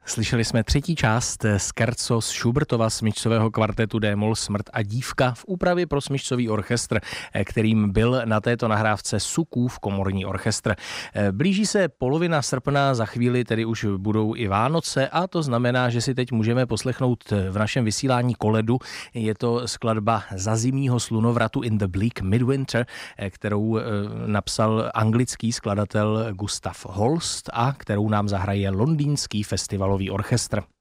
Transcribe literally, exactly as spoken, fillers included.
Slyšeli jsme třetí část Scherzo z Schubertova smyčcového kvartetu D-moll Smrt a dívka v úpravě pro smyčcový orchestr, kterým byl na této nahrávce Sukův komorní orchestr. Blíží se polovina srpna, za chvíli tedy už budou i Vánoce a to znamená, že si teď můžeme poslechnout v našem vysílání koledu. Je to skladba Za zimního slunovratu In the Bleak Midwinter, kterou napsal anglický skladatel Gustav Holst a kterou nám zahraje londýnský festivalový orchestr.